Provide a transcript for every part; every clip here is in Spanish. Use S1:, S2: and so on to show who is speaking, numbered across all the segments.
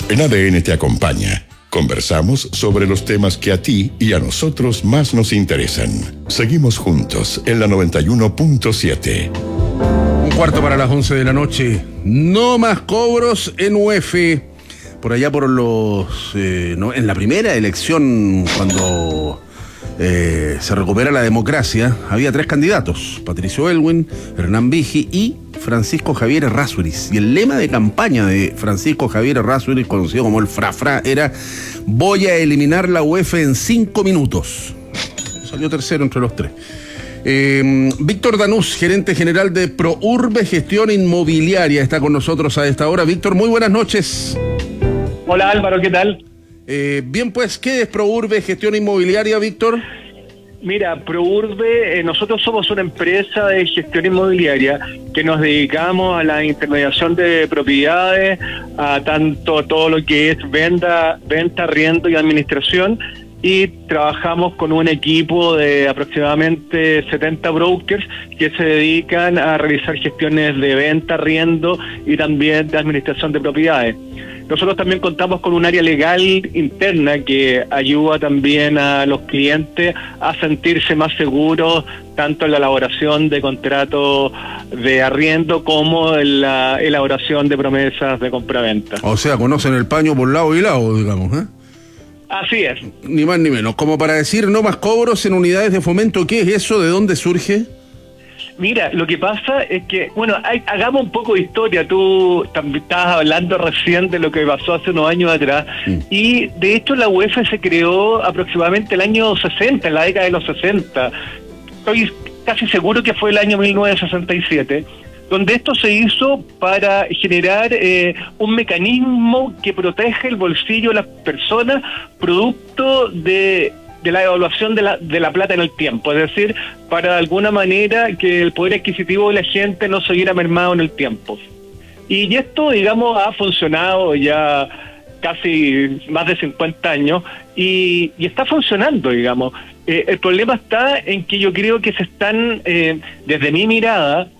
S1: En ADN te acompaña. Conversamos sobre los temas que a ti y a nosotros más nos interesan. Seguimos juntos en la 91.7.
S2: 11:15 de la noche. No más cobros en UF. Por allá por en la primera elección, cuando se recupera la democracia, había 3 candidatos: Patricio Elwin, Hernán Vigi y Francisco Javier Errázuriz. Y el lema de campaña de Francisco Javier Errázuriz, conocido como el Frafra, era: voy a eliminar la UF en 5 minutos. Salió tercero entre los 3. Víctor Danús, gerente general de ProUrbe Gestión Inmobiliaria, está con nosotros a esta hora. Víctor, muy buenas noches.
S3: Hola Álvaro, ¿qué tal?
S2: Bien, pues, ¿qué es ProUrbe Gestión Inmobiliaria, Víctor?
S3: Mira, ProUrbe, nosotros somos una empresa de gestión inmobiliaria que nos dedicamos a la intermediación de propiedades, a tanto todo lo que es venta, arriendo y administración, y trabajamos con un equipo de aproximadamente 70 brokers que se dedican a realizar gestiones de venta, arriendo y también de administración de propiedades. Nosotros también contamos con un área legal interna que ayuda también a los clientes a sentirse más seguros, tanto en la elaboración de contratos de arriendo como en la elaboración de promesas de compraventa.
S2: O sea, conocen el paño por lado y lado, digamos, ¿eh?
S3: Así es.
S2: Ni más ni menos. Como para decir no más cobros en unidades de fomento, ¿qué es eso? ¿De dónde surge?
S3: Mira, lo que pasa es que, bueno, hagamos un poco de historia. Tú también estabas hablando recién de lo que pasó hace unos años atrás. Y de hecho la UF se creó aproximadamente el año 60, en la década de los 60. Estoy casi seguro que fue el año 1967, donde esto se hizo para generar un mecanismo que protege el bolsillo de las personas producto de la evaluación de la plata en el tiempo, es decir, para de alguna manera que el poder adquisitivo de la gente no se viera mermado en el tiempo. Y esto, digamos, ha funcionado ya casi más de 50 años y está funcionando, digamos. El problema está en que yo creo que se están, desde mi mirada,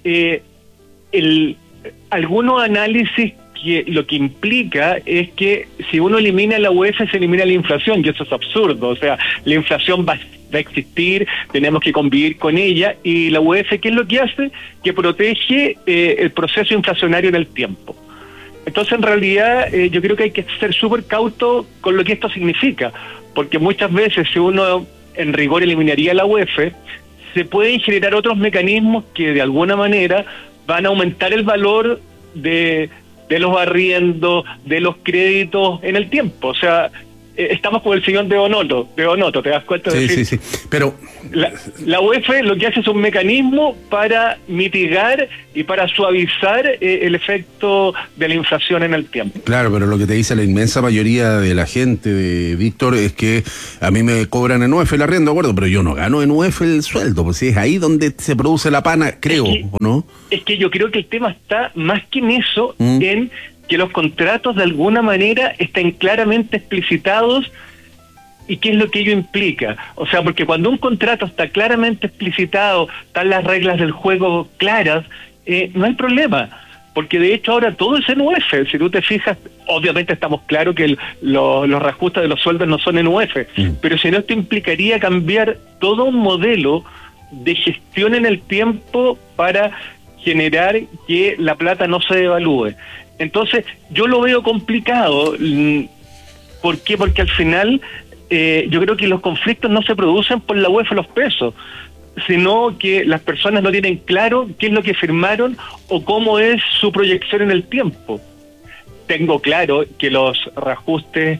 S3: algunos análisis que lo que implica es que si uno elimina la UF se elimina la inflación, y eso es absurdo. O sea, la inflación va a existir, tenemos que convivir con ella, y la UF, ¿qué es lo que hace? Que protege el proceso inflacionario en el tiempo. Entonces, en realidad, yo creo que hay que ser súper cauto con lo que esto significa, porque muchas veces si uno en rigor eliminaría la UF, se pueden generar otros mecanismos que de alguna manera van a aumentar el valor de los arriendos, de los créditos en el tiempo. O sea, estamos con el sillón de Onoto, ¿te das cuenta?
S2: Sí,
S3: decir,
S2: sí. Pero
S3: la UF lo que hace es un mecanismo para mitigar y para suavizar el efecto de la inflación en el tiempo.
S2: Claro, pero lo que te dice la inmensa mayoría de la gente, de Víctor, es que a mí me cobran en UF el arriendo, ¿de acuerdo? Pero yo no gano en UF el sueldo, pues es ahí donde se produce la pana, creo, ¿o no?
S3: Es que yo creo que el tema está más que en eso, en que los contratos de alguna manera estén claramente explicitados. ¿Y qué es lo que ello implica? O sea, porque cuando un contrato está claramente explicitado, están las reglas del juego claras, no hay problema. Porque de hecho ahora todo es en UF. Si tú te fijas, obviamente estamos claros que los reajustes de los sueldos no son en UF, pero si no, esto implicaría cambiar todo un modelo de gestión en el tiempo para generar que la plata no se devalúe. Entonces, yo lo veo complicado. ¿Por qué? Porque al final yo creo que los conflictos no se producen por la UF los pesos, sino que las personas no tienen claro qué es lo que firmaron o cómo es su proyección en el tiempo. Tengo claro que los reajustes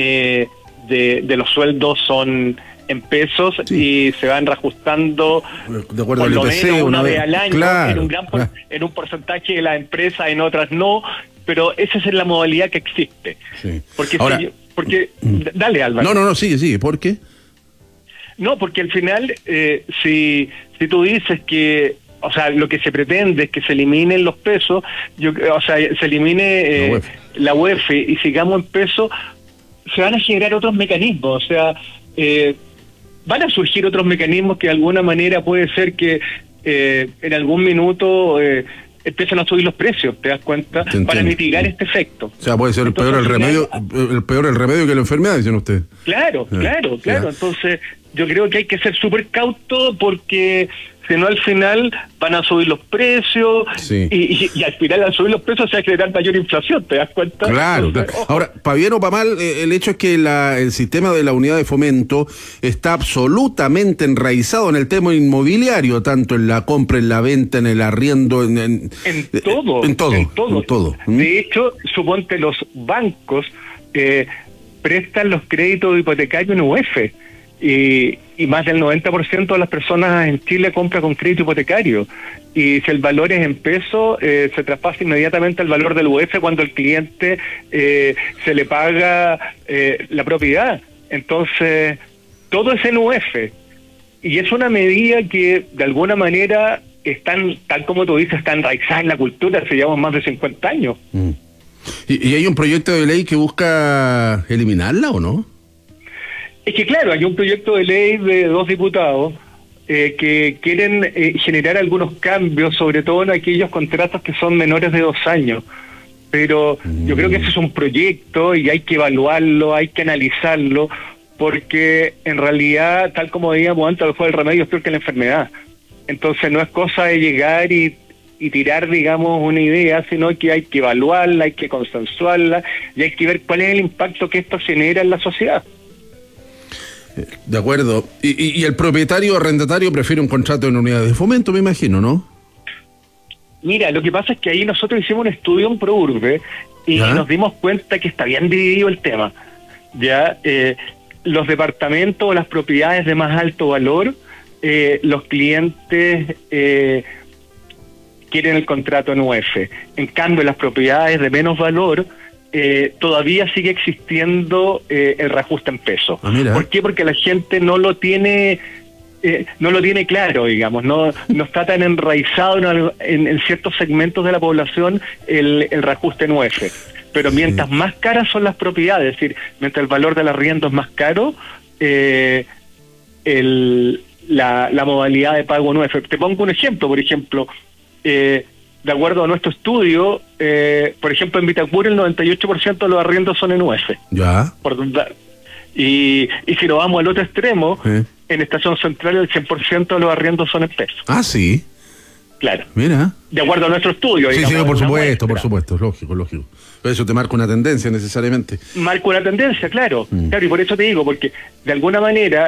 S3: de los sueldos son en pesos, sí, y se van reajustando
S2: de acuerdo
S3: por lo
S2: IPC,
S3: menos una vez al año,
S2: claro,
S3: en un porcentaje de las empresas, en otras no, pero esa es la modalidad que existe.
S2: Sí.
S3: Porque
S2: ahora,
S3: dale, Álvaro.
S2: No, sigue, ¿por qué?
S3: No, porque al final, si tú dices que, o sea, lo que se pretende es que se eliminen los pesos, se elimine la UF y sigamos en pesos, se van a generar otros mecanismos, o sea, van a surgir otros mecanismos que de alguna manera puede ser que en algún minuto empiezan a subir los precios, ¿te das cuenta? Para mitigar este efecto.
S2: O sea, puede ser
S3: Entonces,
S2: el peor el remedio que la enfermedad, dicen ustedes.
S3: Claro. Entonces, yo creo que hay que ser súper cauto porque si no al final van a subir los precios y al final al subir los precios se va a generar mayor inflación, ¿te das cuenta?
S2: Claro. Ahora, para bien o para mal, el hecho es que el sistema de la unidad de fomento está absolutamente enraizado en el tema inmobiliario, tanto en la compra, en la venta, en el arriendo, en todo.
S3: De hecho, suponte los bancos prestan los créditos hipotecarios en UF. Y más del 90% de las personas en Chile compra con crédito hipotecario. Y si el valor es en pesos, se traspasa inmediatamente al valor del UF cuando el cliente se le paga la propiedad. Entonces, todo es en UF. Y es una medida que, de alguna manera, tal como tú dices, está enraizada en la cultura, hace llevamos más de 50 años.
S2: ¿Y hay un proyecto de ley que busca eliminarla o no?
S3: Es que claro, hay un proyecto de ley de 2 diputados que quieren generar algunos cambios, sobre todo en aquellos contratos que son menores de 2 años. Pero yo creo que ese es un proyecto y hay que evaluarlo, hay que analizarlo, porque en realidad, tal como decíamos antes, el remedio es peor que la enfermedad. Entonces no es cosa de llegar y tirar, digamos, una idea, sino que hay que evaluarla, hay que consensuarla y hay que ver cuál es el impacto que esto genera en la sociedad.
S2: De acuerdo. Y el propietario o arrendatario prefiere un contrato en unidades de fomento, me imagino, ¿no?
S3: Mira, lo que pasa es que ahí nosotros hicimos un estudio en ProUrbe y nos dimos cuenta que está bien dividido el tema. Ya los departamentos o las propiedades de más alto valor, los clientes quieren el contrato en UF. En cambio, las propiedades de menos valor todavía sigue existiendo el reajuste en pesos. ¿Por qué? Porque la gente no lo tiene claro, digamos, no está tan enraizado en ciertos segmentos de la población el reajuste en UF. Pero mientras más caras son las propiedades, es decir, mientras el valor del arriendo es más caro, la modalidad de pago en UF. Te pongo un ejemplo, por ejemplo, de acuerdo a nuestro estudio, por ejemplo, en Vitacura el 98% de los arriendos son en UF.
S2: Ya.
S3: Y si nos vamos al otro extremo, en Estación Central el 100% de los arriendos son en pesos.
S2: Ah, sí.
S3: Claro.
S2: Mira.
S3: De acuerdo a nuestro estudio.
S2: Sí, digamos, por supuesto, lógico. Pero eso te marca una tendencia necesariamente.
S3: Marca una tendencia, claro. Claro, y por eso te digo, porque de alguna manera,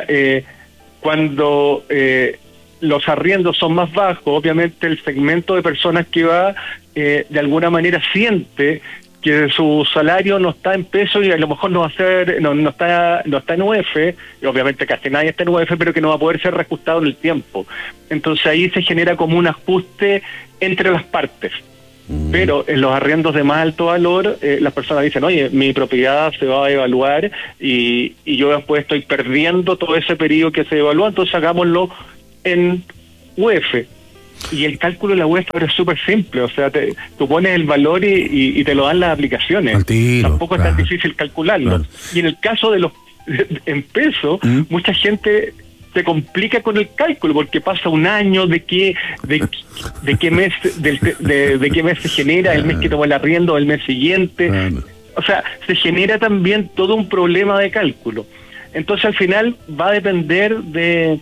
S3: cuando los arriendos son más bajos, obviamente el segmento de personas que va, de alguna manera siente que su salario no está en pesos y a lo mejor no está en UF, y obviamente casi nadie está en UF, pero que no va a poder ser reajustado en el tiempo. Entonces ahí se genera como un ajuste entre las partes. Pero en los arriendos de más alto valor, las personas dicen, oye, mi propiedad se va a evaluar y yo después estoy perdiendo todo ese periodo que se evalúa, entonces hagámoslo en UF. Y el cálculo de la UF es súper simple, o sea, tú pones el valor y te lo dan las aplicaciones. Tampoco es tan difícil calcularlo. Claro. Y en el caso de los en pesos, mucha gente se complica con el cálculo porque pasa un año de qué mes de qué mes se genera el mes que tomó el arriendo, el mes siguiente. O sea, se genera también todo un problema de cálculo. Entonces al final va a depender de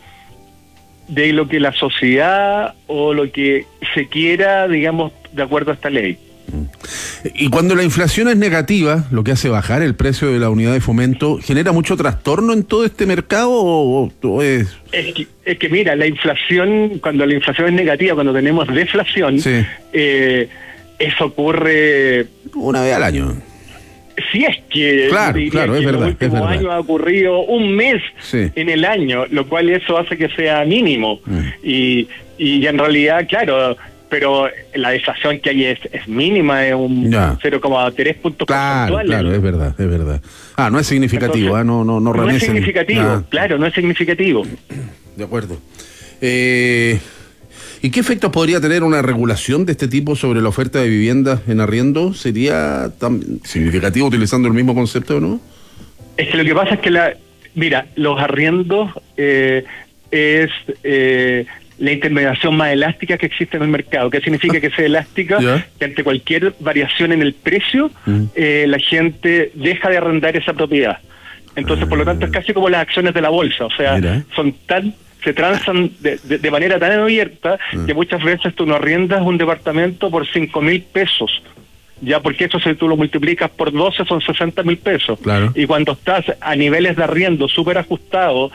S3: lo que la sociedad o lo que se quiera, digamos, de acuerdo a esta ley.
S2: Y cuando la inflación es negativa, lo que hace bajar el precio de la unidad de fomento, ¿genera mucho trastorno en todo este mercado o es...?
S3: Es que mira, la inflación, cuando la inflación es negativa, cuando tenemos deflación, eso ocurre...
S2: una vez al año.
S3: Si es que
S2: claro, es verdad. En los últimos
S3: años ha ocurrido un mes en el año, lo cual eso hace que sea mínimo. Y en realidad, claro, pero la deflación que hay es mínima, es un 0,3 puntos porcentuales. Claro,
S2: es verdad. No es significativo. Entonces,
S3: no es significativo, claro, no es significativo.
S2: De acuerdo. ¿Y qué efectos podría tener una regulación de este tipo sobre la oferta de viviendas en arriendo? ¿Sería tan significativo utilizando el mismo concepto o no?
S3: Es que lo que pasa es que los arriendos es la intermediación más elástica que existe en el mercado. ¿Qué significa que sea elástica? Que ante cualquier variación en el precio, la gente deja de arrendar esa propiedad. Entonces, por lo tanto, es casi como las acciones de la bolsa, o sea, se transan de manera tan abierta que muchas veces tú no arriendas un departamento por 5.000 pesos, ya, porque eso si tú lo multiplicas por 12 son 60.000 pesos. Claro. Y cuando estás a niveles de arriendo súper ajustados,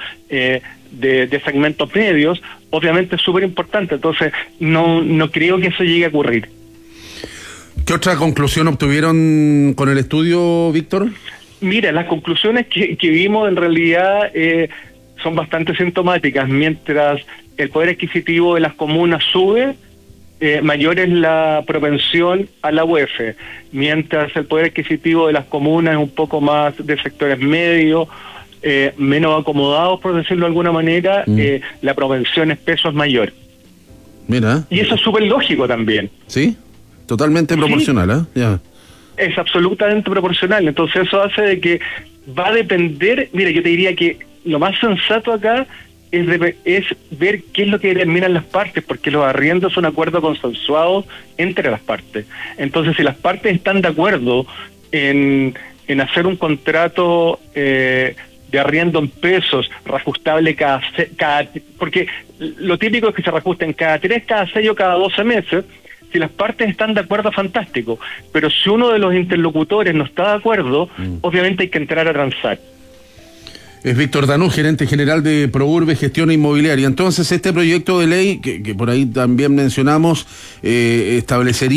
S3: de segmentos medios, obviamente es súper importante. Entonces, no creo que eso llegue a ocurrir.
S2: ¿Qué otra conclusión obtuvieron con el estudio, Víctor?
S3: Mira, las conclusiones que vimos en realidad son bastante sintomáticas. Mientras el poder adquisitivo de las comunas sube, mayor es la propensión a la UEF. Mientras el poder adquisitivo de las comunas es un poco más de sectores medios, menos acomodados, por decirlo de alguna manera, la propensión es peso es mayor.
S2: Mira.
S3: Y eso es súper lógico también.
S2: Sí, totalmente proporcional, ¿eh? Ya.
S3: Es absolutamente proporcional. Entonces eso hace de que va a depender. Mira, yo te diría que lo más sensato acá es ver qué es lo que determinan las partes, porque los arriendos son acuerdos consensuados entre las partes. Entonces, si las partes están de acuerdo en hacer un contrato de arriendo en pesos, reajustable cada porque lo típico es que se reajusten cada 3, cada 6 o cada 12 meses. Si las partes están de acuerdo, fantástico. Pero si uno de los interlocutores no está de acuerdo, obviamente hay que entrar a transar.
S2: Es Víctor Danús, gerente general de ProUrbe Gestión Inmobiliaria. Entonces, este proyecto de ley, que por ahí también mencionamos, establece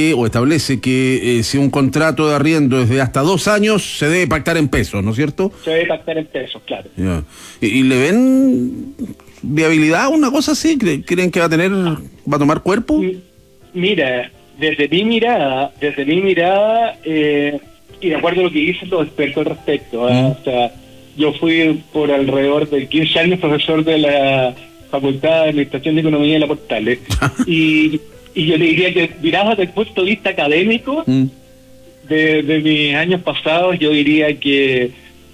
S2: que si un contrato de arriendo es de hasta 2 años, se debe pactar en pesos, ¿no es cierto?
S3: Se debe pactar en pesos, claro.
S2: Ya. ¿Y le ven viabilidad a una cosa así? ¿Creen que va a tomar cuerpo?
S3: Mira, desde mi mirada, y de acuerdo a lo que dicen los expertos al respecto, o sea, yo fui por alrededor de 15 años profesor de la Facultad de Administración de Economía de la Portales, y yo le diría que, mirado desde el punto de vista académico, de mis años pasados, yo diría que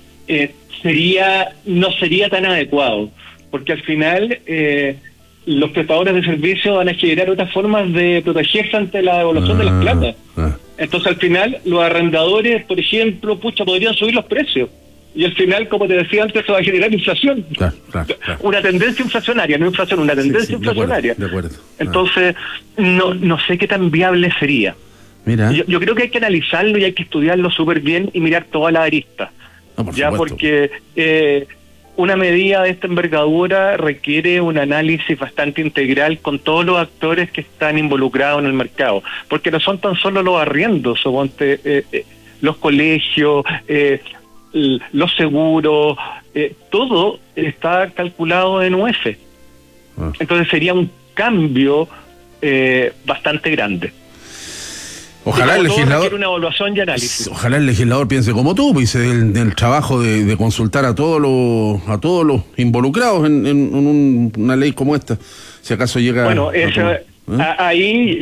S3: no sería tan adecuado, porque al final los prestadores de servicios van a generar otras formas de protegerse ante la devolución de las plata. Entonces, al final, los arrendadores, por ejemplo, podrían subir los precios. Y al final, como te decía antes, eso va a generar inflación. Claro. Una tendencia inflacionaria, no inflación, una tendencia inflacionaria.
S2: De acuerdo.
S3: Entonces, no sé qué tan viable sería.
S2: Mira.
S3: Yo creo que hay que analizarlo y hay que estudiarlo súper bien y mirar todas las aristas. Porque una medida de esta envergadura requiere un análisis bastante integral con todos los actores que están involucrados en el mercado, porque no son tan solo los arriendos, los colegios, los seguros, todo está calculado en UEF. Entonces sería un cambio bastante grande.
S2: Ojalá el legislador
S3: una evaluación y análisis.
S2: Ojalá el legislador piense como tú, pues del trabajo de consultar a todos los involucrados en una ley como esta, si acaso llega.
S3: Bueno, ahí